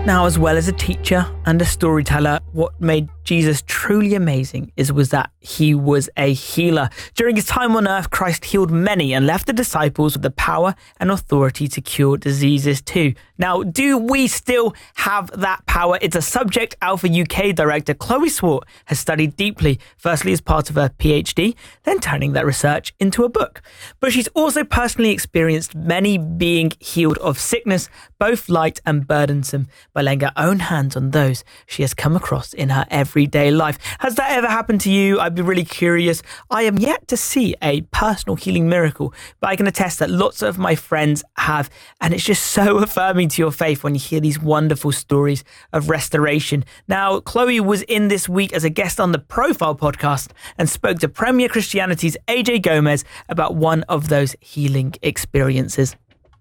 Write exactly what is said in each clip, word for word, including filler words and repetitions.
Now, as well as a teacher and a storyteller, what made Jesus truly amazing is was that he was a healer. During his time on earth, Christ healed many and left the disciples with the power and authority to cure diseases too. Now, do we still have that power? It's a subject Alpha U K director Chloe Swart has studied deeply, firstly as part of her PhD, then turning that research into a book. But she's also personally experienced many being healed of sickness, both light and burdensome, by laying her own hands on those she has come across in her everyday life. Has that ever happened to you? I'd be really curious. I am yet to see a personal healing miracle, but I can attest that lots of my friends have, and it's just so affirming to your faith when you hear these wonderful stories of restoration. Now, Chloe was in this week as a guest on the Profile podcast and spoke to Premier Christianity's A J Gomez about one of those healing experiences.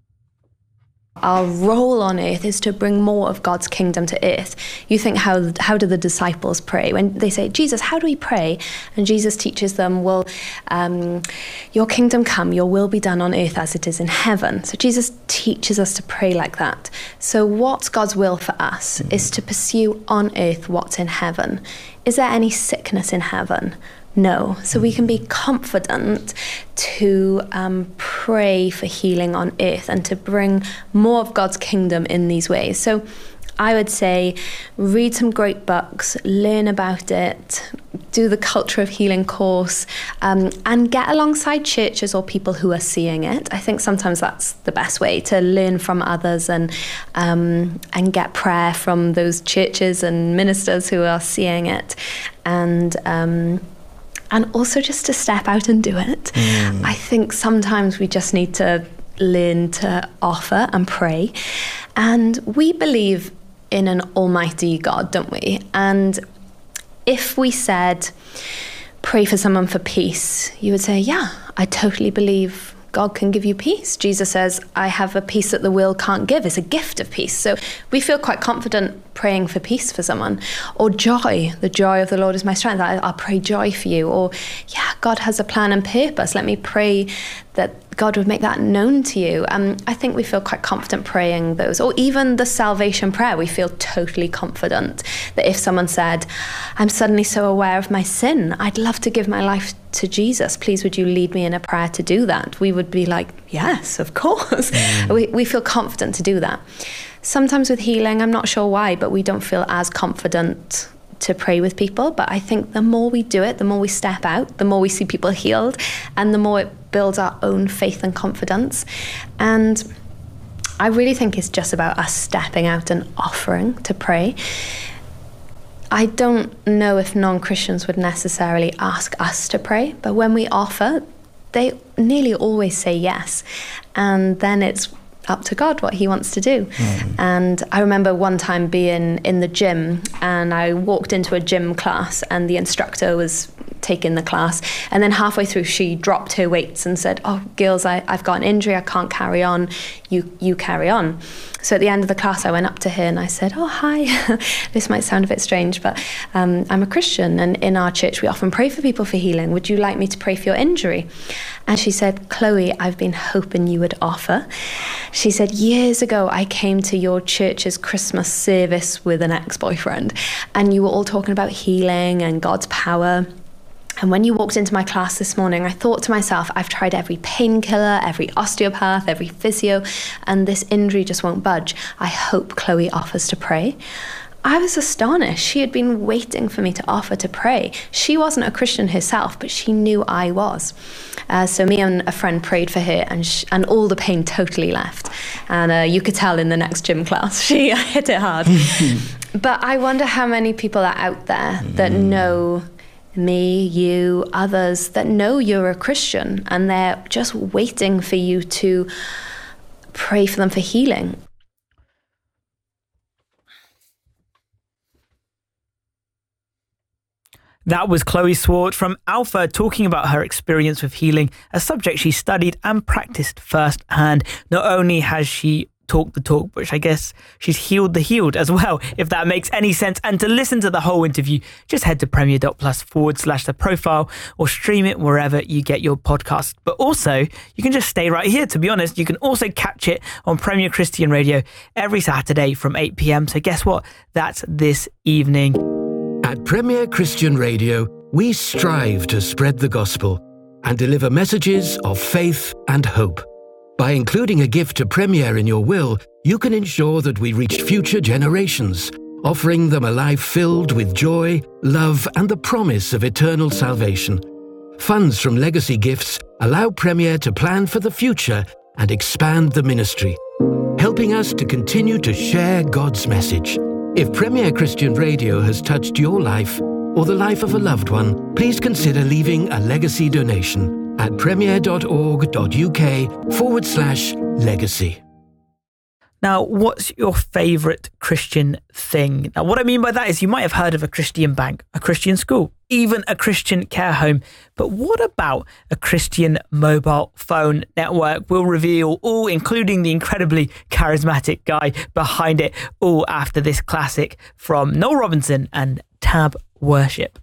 Our role on earth is to bring more of God's kingdom to earth. You think, how how do the disciples pray? When they say, Jesus, how do we pray? And Jesus teaches them, well, um, your kingdom come, your will be done on earth as it is in heaven. So Jesus teaches us to pray like that. So what's God's will for us is to pursue on earth what's in heaven. Is there any sickness in heaven? No. So we can be confident to um, pray for healing on earth and to bring more of God's kingdom in these ways. So I would say read some great books, learn about it, do the Culture of Healing course, um, and get alongside churches or people who are seeing it. I think sometimes that's the best way to learn from others and um, and get prayer from those churches and ministers who are seeing it. And um And also just to step out and do it. Mm. I think sometimes we just need to learn to offer and pray. And we believe in an almighty God, don't we? And if we said, pray for someone for peace, you would say, yeah, I totally believe God can give you peace. Jesus says, I have a peace that the world can't give. It's a gift of peace. So we feel quite confident praying for peace for someone. Or joy. The joy of the Lord is my strength. I, I'll pray joy for you. Or, yeah, God has a plan and purpose. Let me pray that God would make that known to you. Um, I think we feel quite confident praying those. Or even the salvation prayer, we feel totally confident that if someone said, I'm suddenly so aware of my sin, I'd love to give my life to Jesus. Please, would you lead me in a prayer to do that? We would be like, yes, of course. Mm. We, we feel confident to do that. Sometimes with healing, I'm not sure why, but we don't feel as confident to pray with people. But I think the more we do it, the more we step out, the more we see people healed, and the more it builds our own faith and confidence. And I really think it's just about us stepping out and offering to pray. I don't know if non-Christians would necessarily ask us to pray, but when we offer, they nearly always say yes. And then it's up to God what he wants to do. Mm. And I remember one time being in the gym, and I walked into a gym class, and the instructor was taking the class, and then halfway through she dropped her weights and said, oh girls, I, I've got an injury, I can't carry on, you you carry on. So at the end of the class I went up to her and I said, oh hi, this might sound a bit strange, but um, I'm a Christian, and in our church we often pray for people for healing. Would you like me to pray for your injury? And she said, Chloe, I've been hoping you would offer. She said, years ago I came to your church's Christmas service with an ex-boyfriend, and you were all talking about healing and God's power. And when you walked into my class this morning, I thought to myself, I've tried every painkiller, every osteopath, every physio, and this injury just won't budge. I hope Chloe offers to pray. I was astonished. She had been waiting for me to offer to pray. She wasn't a Christian herself, but she knew I was. Uh, so me and a friend prayed for her, and sh- and all the pain totally left. And uh, you could tell in the next gym class, she hit it hard. But I wonder how many people are out there that know me, you, others, that know you're a Christian, and they're just waiting for you to pray for them for healing. That was Chloe Swart from Alpha talking about her experience with healing, a subject she studied and practiced firsthand. Not only has she talked the talk, which I guess she's healed the healed as well, if that makes any sense. And to listen to the whole interview, just head to premier.plus forward slash the profile or stream it wherever you get your podcast. But also, you can just stay right here. To be honest, you can also catch it on Premier Christian Radio every Saturday from eight p.m. So guess what? That's this evening. At Premier Christian Radio, we strive to spread the gospel and deliver messages of faith and hope. By including a gift to Premier in your will, you can ensure that we reach future generations, offering them a life filled with joy, love, and the promise of eternal salvation. Funds from legacy gifts allow Premier to plan for the future and expand the ministry, helping us to continue to share God's message. If Premier Christian Radio has touched your life or the life of a loved one, please consider leaving a legacy donation at premier.org.uk forward slash legacy. Now, what's your favourite Christian thing? Now, what I mean by that is you might have heard of a Christian bank, a Christian school, even a Christian care home. But what about a Christian mobile phone network? We'll reveal all, including the incredibly charismatic guy behind it, all after this classic from Noel Robinson and Tab Worship.